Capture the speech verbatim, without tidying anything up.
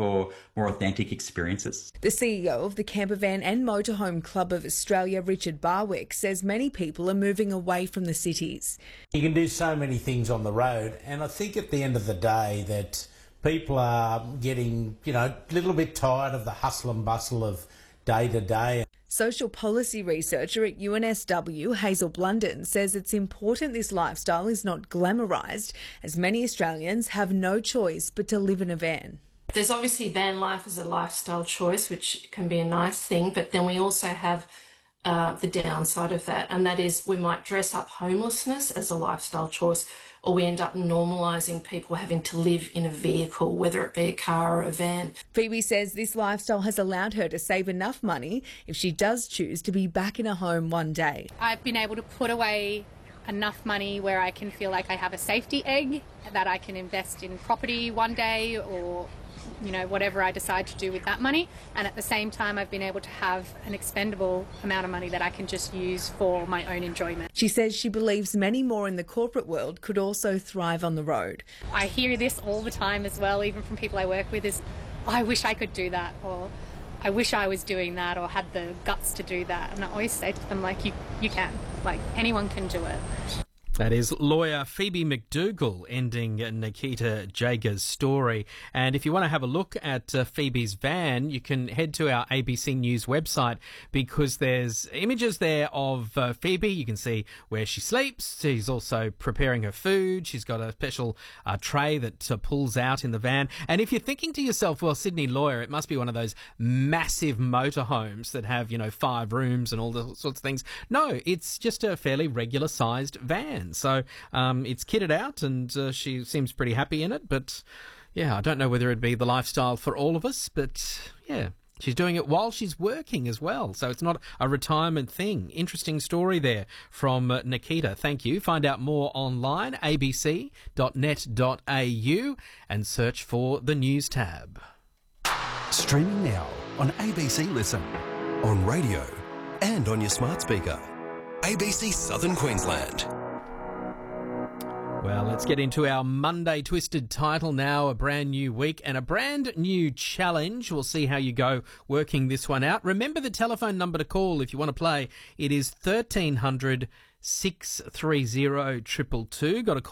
for more authentic experiences. The C E O of the Campervan and Motorhome Club of Australia, Richard Barwick, says many people are moving away from the cities. You can do so many things on the road, and I think at the end of the day that people are getting, you know, a little bit tired of the hustle and bustle of day to day. Social policy researcher at U N S W, Hazel Blunden, says it's important this lifestyle is not glamorised, as many Australians have no choice but to live in a van. There's obviously van life as a lifestyle choice, which can be a nice thing, but then we also have uh, the downside of that, and that is we might dress up homelessness as a lifestyle choice, or we end up normalising people having to live in a vehicle, whether it be a car or a van. Phoebe says this lifestyle has allowed her to save enough money if she does choose to be back in a home one day. I've been able to put away enough money where I can feel like I have a safety egg, that I can invest in property one day, or you know, whatever I decide to do with that money. And at the same time, I've been able to have an expendable amount of money that I can just use for my own enjoyment. She says she believes many more in the corporate world could also thrive on the road. I hear this all the time as well, even from people I work with, is, oh, I wish I could do that, or I wish I was doing that, or had the guts to do that. And I always say to them, like, you, you can. Like, anyone can do it. That is lawyer Phoebe McDougall ending Nikita Jager's story. And if you want to have a look at uh, Phoebe's van, you can head to our A B C News website, because there's images there of uh, Phoebe. You can see where she sleeps. She's also preparing her food. She's got a special uh, tray that uh, pulls out in the van. And if you're thinking to yourself, well, Sydney Lawyer, it must be one of those massive motorhomes that have, you know, five rooms and all those sorts of things. No, it's just a fairly regular sized van. So um, it's kitted out, and uh, she seems pretty happy in it. But, yeah, I don't know whether it'd be the lifestyle for all of us. But, yeah, she's doing it while she's working as well. So it's not a retirement thing. Interesting story there from uh, Nikita. Thank you. Find out more online, a b c dot net dot a u, and search for the News tab. Streaming now on A B C Listen, on radio and on your smart speaker. A B C Southern Queensland. Well, let's get into our Monday Twisted title now. A brand new week and a brand new challenge. We'll see how you go working this one out. Remember the telephone number to call if you want to play. It is thirteen hundred, six three zero, two two two. Got to call